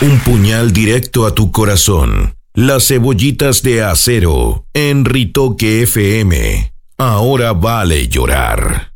Un puñal directo a tu corazón. Las cebollitas de acero en Ritoque FM. Ahora vale llorar.